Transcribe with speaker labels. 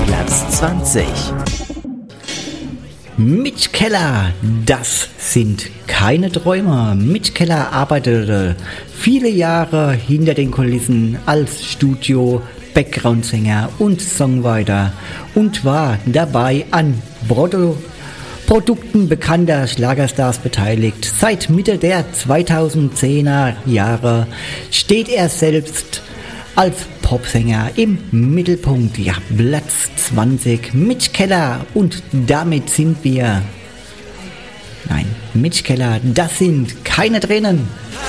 Speaker 1: Platz 20. Mitch Keller, das sind keine Träumer. Mitch Keller arbeitete viele Jahre hinter den Kulissen als Studio-Background-Sänger und Songwriter und war dabei an Produkten bekannter Schlagerstars beteiligt. Seit Mitte der 2010er Jahre steht er selbst als Popsänger im Mittelpunkt. Ja, Platz 20, Mitch Keller, und damit sind wir... Nein, Mitch Keller, das sind keine Tränen.